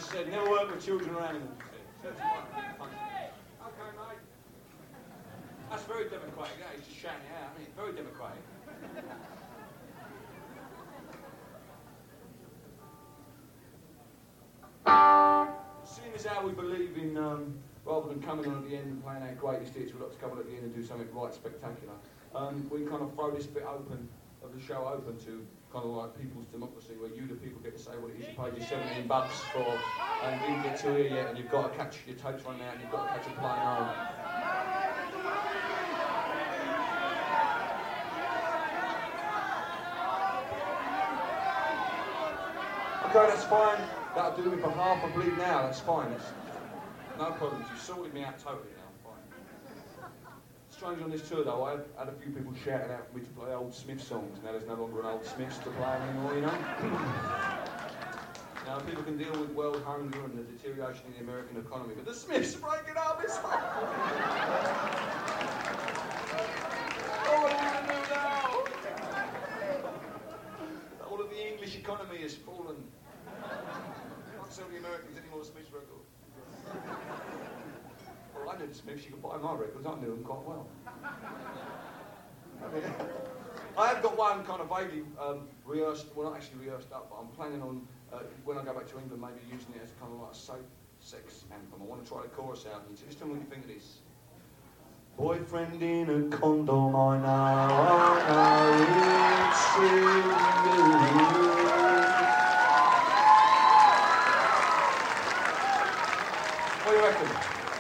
said, never work with children or animals. Said. Okay, mate. That's very democratic. Yeah, he's just shouting it out. I mean, very democratic. Seeing as how we believe in, rather than coming on at the end and playing our greatest hits, we'd like to come on at the end and do something right spectacular. We kind of throw this bit open of the show open to kind of like people's democracy, where you, the people, get to say what it is you paid your $17 for, and you didn't get to hear yet, and you've got to catch your tapes running out, and you've got to catch a plane home. Okay, that's fine. That'll do me for half a bleed now. That's fine. That's no problems. You've sorted me out totally now. Strange on this tour though, I had a few people shouting out for me to play old Smith songs. Now there's no longer an old Smiths to play anymore, you know. Now people can deal with world hunger and the deterioration in the American economy, but the Smiths are breaking up, it's like... Oh, what are we going to do now? All of the English economy has fallen. Can't sell the Americans any more Smiths records. Well, I knew the Smiths, you could buy my records, I knew them quite well. I have got one kind of vaguely rehearsed, well not actually rehearsed up, but I'm planning on, when I go back to England, maybe using it as kind of like a safe sex anthem. I want to try the chorus out and just tell me what you think of this. Boyfriend in a condom, I know it's true. What do you reckon?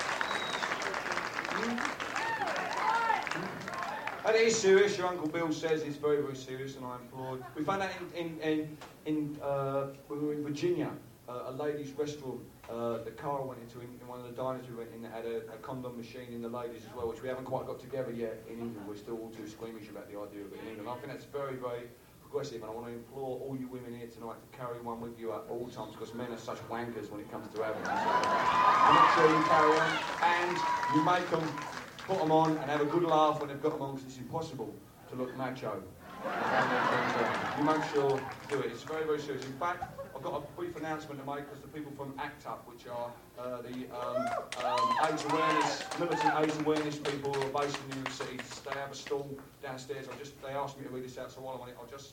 And it is serious. Your Uncle Bill says it's very, very serious, and I applaud. We found out when we were in Virginia, a ladies' restroom that Carl went into in one of the diners we went in that had a condom machine in the ladies as well, which we haven't quite got together yet in England. We're still all too squeamish about the idea of it in England. I think that's very, very progressive, and I want to implore all you women here tonight to carry one with you at all times, because men are such wankers when it comes to having them. So make sure you carry on, and you make them, put them on, and have a good laugh when they've got them on, because it's impossible to look macho. You make sure to do it. It's very, very serious. In fact, I've got a brief announcement to make, because the people from ACT UP, which are the AIDS awareness, militant AIDS awareness people who are based in New York City, they have a stall downstairs. They asked me to read this out, so while I'm on it, I'll just...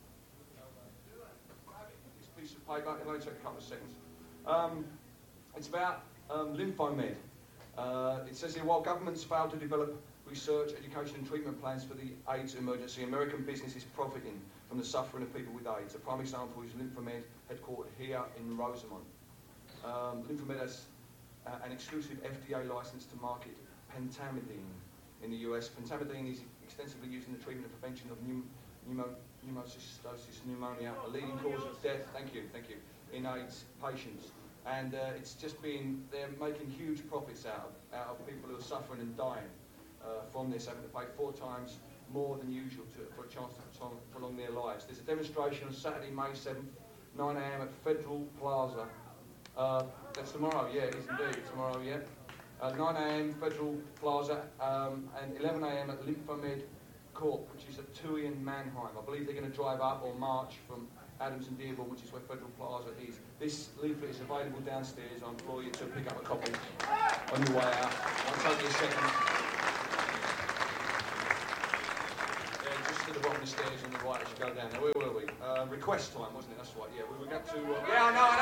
This piece of paper, it'll only take a couple of seconds. It's about Lymphomed. It says here, while governments fail to develop research, education and treatment plans for the AIDS emergency, American business is profiting from the suffering of people with AIDS. A prime example is Lymphomed, headquartered here in Rosamond. Lymphomed has an exclusive FDA license to market pentamidine in the US. Pentamidine is extensively used in the treatment and prevention of pneumocystis pneumonia, a leading cause of death, thank you, in AIDS patients. And they're making huge profits out of people who are suffering and dying from this, having to pay 4 times more than usual for a chance to prolong their lives. There's a demonstration on Saturday, May 7th, 9 a.m. at Federal Plaza. That's tomorrow, yeah, it is indeed, tomorrow, yeah. 9 a.m. Federal Plaza, and 11 a.m. at Lymphomed Court, which is at Tui and Mannheim. I believe they're going to drive up or march from Adams and Dearborn, which is where Federal Plaza is. This leaflet is available downstairs. I implore you to pick up a copy on your way out. I'll take you a second. Yeah, just to the bottom of the stairs on the right as you go down there. Where were we? Request time, wasn't it? That's right, yeah. We got to... yeah, I know,